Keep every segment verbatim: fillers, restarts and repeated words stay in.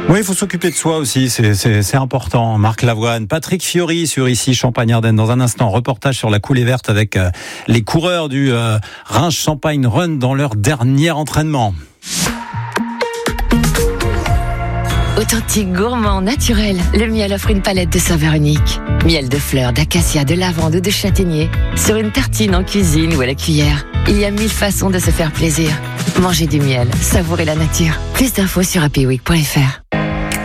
Oui, il faut s'occuper de soi aussi, c'est, c'est, c'est important. Marc Lavoine, Patrick Fiori sur ici Champagne-Ardenne. Dans un instant, reportage sur la coulée verte avec euh, les coureurs du euh, Reims Champagne Run dans leur dernier entraînement. Authentique, gourmand, naturel, le miel offre une palette de saveurs uniques. Miel de fleurs, d'acacia, de lavande ou de châtaignier. Sur une tartine, en cuisine ou à la cuillère. Il y a mille façons de se faire plaisir. Mangez du miel, savourez la nature. Plus d'infos sur happy week point f r.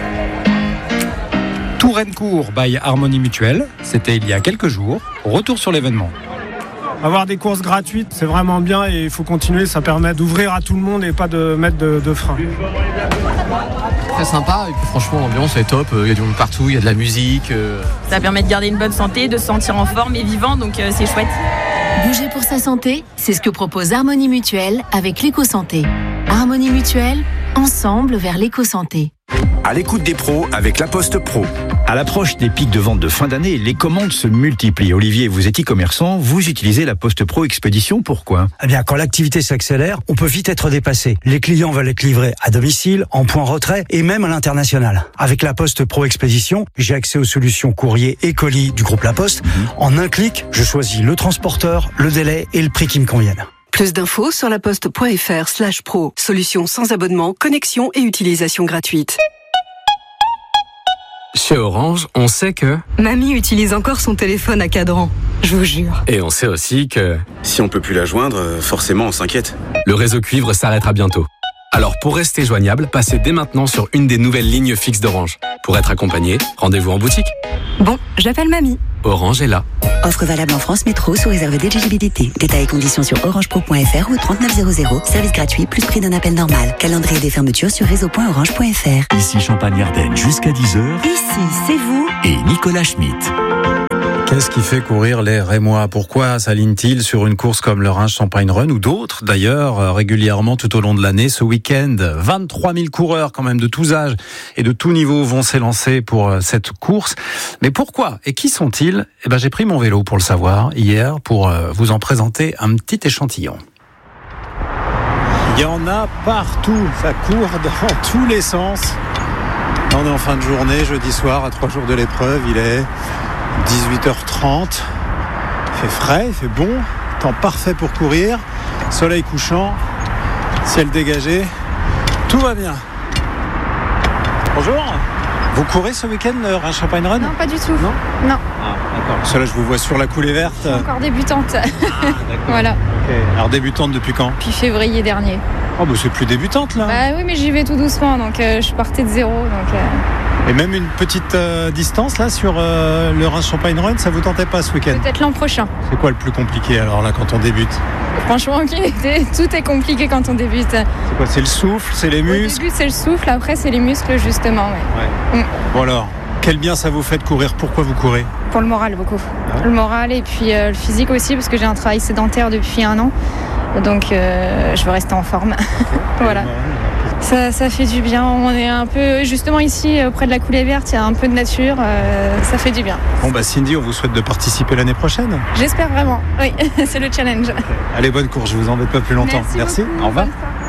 Touraine-Court by Harmonie Mutuelle, c'était il y a quelques jours. Retour sur l'événement. Avoir des courses gratuites, c'est vraiment bien et il faut continuer, ça permet d'ouvrir à tout le monde et pas de mettre de, de frein. Très sympa et puis franchement l'ambiance est top, il y a du monde partout, il y a de la musique. Ça permet de garder une bonne santé, de se sentir en forme et vivant, donc euh, c'est chouette. Bouger pour sa santé, c'est ce que propose Harmonie Mutuelle avec l'éco-santé. Harmonie Mutuelle, ensemble vers l'éco-santé. À l'écoute des pros avec La Poste Pro. À l'approche des pics de vente de fin d'année, les commandes se multiplient. Olivier, vous êtes e-commerçant, vous utilisez La Poste Pro Expédition, pourquoi ? Eh bien, quand l'activité s'accélère, on peut vite être dépassé. Les clients veulent être livrés à domicile, en point retrait et même à l'international. Avec La Poste Pro Expédition, j'ai accès aux solutions courrier et colis du groupe La Poste. Mmh. En un clic, je choisis le transporteur, le délai et le prix qui me conviennent. Plus d'infos sur laposte.fr slash pro. Solution sans abonnement, connexion et utilisation gratuite. Chez Orange, on sait que... Mamie utilise encore son téléphone à cadran, je vous jure. Et on sait aussi que... Si on peut plus la joindre, forcément on s'inquiète. Le réseau cuivre s'arrêtera bientôt. Alors pour rester joignable, passez dès maintenant sur une des nouvelles lignes fixes d'Orange. Pour être accompagné, rendez-vous en boutique. Bon, j'appelle Mamie. Orange est là. Offre valable en France Métro sous réserve d'éligibilité. Détails et conditions sur orangepro point f r ou trente-neuf zéro zéro. Service gratuit plus prix d'un appel normal. Calendrier des fermetures sur réseau point orange point f r. Ici Champagne-Ardenne jusqu'à dix heures. Ici, c'est vous. Et Nicolas Schmitt. Qu'est-ce qui fait courir les Rémois ? Pourquoi s'alignent-ils sur une course comme le Reims Champagne Run ou d'autres d'ailleurs régulièrement tout au long de l'année ? Ce week-end, vingt-trois mille coureurs quand même de tous âges et de tous niveaux vont s'élancer pour cette course. Mais pourquoi ? Et qui sont-ils ? Eh ben, j'ai pris mon vélo pour le savoir hier pour vous en présenter un petit échantillon. Il y en a partout, ça court dans tous les sens. On est en fin de journée, jeudi soir, à trois jours de l'épreuve, il est dix-huit heures trente, il fait frais, il fait bon, temps parfait pour courir, soleil couchant, ciel dégagé, tout va bien. Bonjour, vous courez ce week-end le Reims Champagne Run ? Non, pas du tout. Non ? Non. Ah, d'accord. Parce que là, je vous vois sur la coulée verte. Je suis encore débutante. Ah, d'accord. Voilà. Okay. Alors débutante depuis quand ? Depuis février dernier. Oh, bah c'est plus débutante là. Bah oui, mais j'y vais tout doucement, donc euh, je partais de zéro. Donc, euh... Et même une petite euh, distance là sur euh, le Reims Champagne Run, ça vous tentait pas ce week-end ? Peut-être l'an prochain. C'est quoi le plus compliqué alors là quand on débute ? Franchement, okay, tout est compliqué quand on débute. C'est quoi ? C'est le souffle, c'est les muscles ? Au début, c'est le souffle, après, c'est les muscles justement. Ouais. Ouais. Mm. Bon alors, quel bien ça vous fait de courir ? Pourquoi vous courez ? Pour le moral, beaucoup. Ah. Le moral et puis euh, le physique aussi, parce que j'ai un travail sédentaire depuis un an. Donc, euh, je veux rester en forme. Okay. Voilà. Ça, ça fait du bien. On est un peu, justement ici, près de la coulée verte, il y a un peu de nature. Euh, ça fait du bien. Bon, bah Cindy, on vous souhaite de participer l'année prochaine. J'espère vraiment. Oui, c'est le challenge. Okay. Allez, bonne course. Je vous embête pas plus longtemps. Merci. Merci. Au revoir.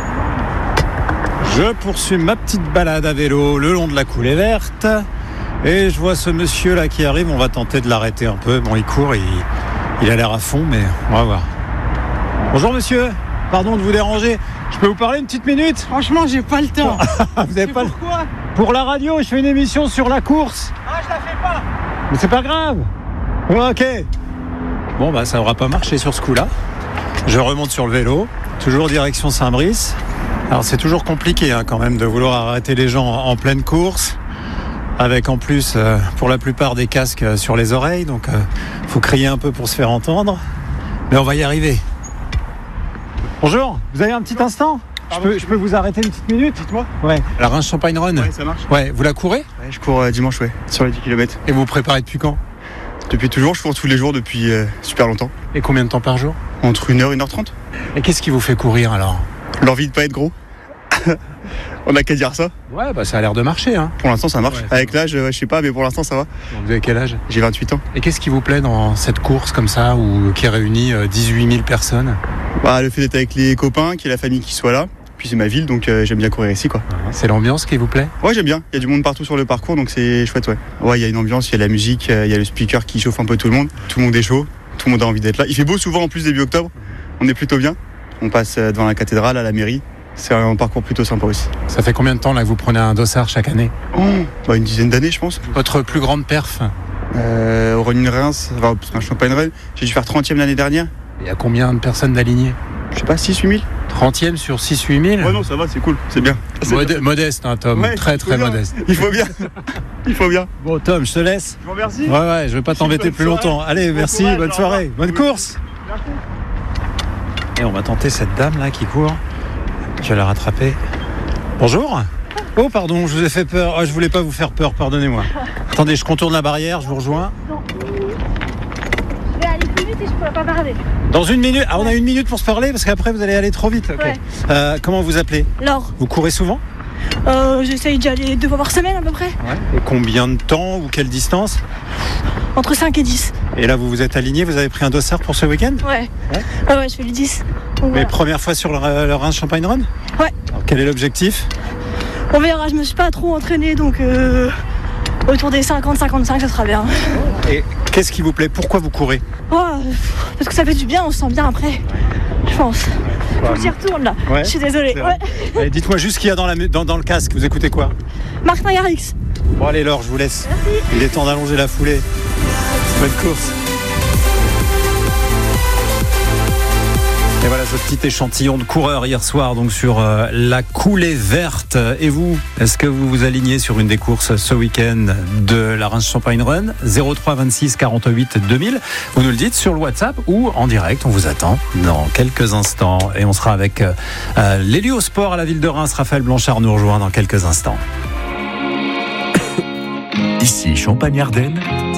Je poursuis ma petite balade à vélo le long de la coulée verte. Et je vois ce monsieur là qui arrive. On va tenter de l'arrêter un peu. Bon, il court, il, il a l'air à fond, mais on va voir. Bonjour monsieur, pardon de vous déranger. Je peux vous parler une petite minute ? Franchement, j'ai pas le temps. Vous avez pas pourquoi ? Pour la radio, je fais une émission sur la course. Ah, je la fais pas. Mais c'est pas grave. Ok. Bon, bah ça aura pas marché sur ce coup-là. Je remonte sur le vélo, toujours direction Saint-Brice. Alors c'est toujours compliqué hein, quand même de vouloir arrêter les gens en, en pleine course. Avec en plus, euh, pour la plupart, des casques euh, sur les oreilles. Donc, il euh, faut crier un peu pour se faire entendre. Mais on va y arriver. Bonjour, vous avez un petit instant ? je peux, je peux vous arrêter une petite minute ? Dites-moi. Ouais. La Reims Champagne Run ? Ouais, ça marche. Ouais, vous la courez ? Ouais, je cours euh, dimanche, ouais, sur les dix kilomètres. Et vous vous préparez depuis quand ? Depuis toujours, je cours tous les jours depuis euh, super longtemps. Et combien de temps par jour ? Entre une heure et une heure trente. Et qu'est-ce qui vous fait courir alors ? L'envie de pas être gros. On a qu'à dire ça. Ouais, bah ça a l'air de marcher. Hein. Pour l'instant, ça marche. Ouais, Avec l'âge, ouais, je sais pas, mais pour l'instant, ça va. Vous avez quel âge ? J'ai vingt-huit ans. Et qu'est-ce qui vous plaît dans cette course comme ça, où, qui réunit dix-huit mille personnes ? Bah, le fait d'être avec les copains, qu'il y ait la famille qui soit là. Puis c'est ma ville, donc euh, j'aime bien courir ici, quoi. C'est l'ambiance qui vous plaît ? Ouais, j'aime bien. Il y a du monde partout sur le parcours, donc c'est chouette, ouais. Ouais, il y a une ambiance, il y a la musique, il y a le speaker qui chauffe un peu tout le monde. Tout le monde est chaud, tout le monde a envie d'être là. Il fait beau souvent en plus début octobre. On est plutôt bien. On passe devant la cathédrale, à la mairie. C'est un parcours plutôt sympa aussi. Ça fait combien de temps là que vous prenez un dossard chaque année ? Oh, bah une dizaine d'années, je pense. Votre plus grande perf ? euh, Au Running Reims, enfin, un Champagne Run. J'ai dû faire trentième l'année dernière. Il y a combien de personnes d'alignées ? Je sais pas, six huit mille. trentième sur six huit mille ? Ouais, non, ça va, c'est cool, c'est bien. C'est Mod- bien. Modeste, hein, Tom. Ouais, très, très bien. modeste. Il faut bien. Il faut bien. Bon, Tom, je te laisse. Je vous remercie. Ouais, ouais, je vais pas t'embêter Bonne plus soirée. longtemps. Allez, Bon merci, courage, bonne au soirée, revoir. bonne course. Et on va tenter cette dame là qui court. Je vais la rattraper. Bonjour. Oh, pardon, je vous ai fait peur. Oh, je voulais pas vous faire peur, pardonnez-moi. Attendez, je contourne la barrière, je vous rejoins. Je vais aller plus vite et je pourrais pas parler. Dans une minute. Ah, on a une minute pour se parler parce qu'après vous allez aller trop vite. Ok. Ouais. Euh, comment vous appelez ? Laure, Vous courez souvent ? euh, j'essaye d'y aller deux fois par semaine à peu près. Et combien de temps ou quelle distance ? Entre cinq et dix. Et là, vous vous êtes aligné, vous avez pris un dossard pour ce week-end ? Ouais. Ouais. Ah ouais, je fais le dix. Donc, Mais voilà. première fois sur le, le Reims Champagne Run ? Ouais. Alors, quel est l'objectif ? On verra, je me suis pas trop entraînée donc euh, autour des cinquante cinquante-cinq ça sera bien. Et qu'est-ce qui vous plaît ? Pourquoi vous courez ? Oh, parce que ça fait du bien, on se sent bien après. Je pense. Faut que j'y retourne là. Ouais. Je suis désolée. C'est vrai. Ouais. Allez, dites-moi juste ce qu'il y a dans, la, dans, dans le casque. Vous écoutez quoi ? Martin Garrix. Bon, allez, Laure, je vous laisse. Merci. Il est temps d'allonger la foulée. Bonne course. Et voilà ce petit échantillon de coureurs hier soir donc sur euh, la coulée verte. Et vous, est-ce que vous vous alignez sur une des courses ce week-end de la Reims Champagne Run ? zéro trois vingt-six quarante-huit deux mille. Vous nous le dites sur le WhatsApp ou en direct. On vous attend dans quelques instants. Et on sera avec euh, euh, l'Héliosport à la ville de Reims. Raphaël Blanchard nous rejoint dans quelques instants. Ici Champagne-Ardenne.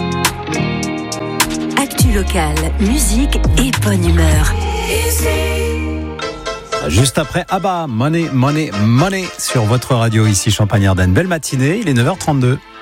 Actu locale, musique et bonne humeur. Juste après, ah bah, money, money, money sur votre radio ici Champagne-Ardenne. Belle matinée, il est neuf heures trente-deux.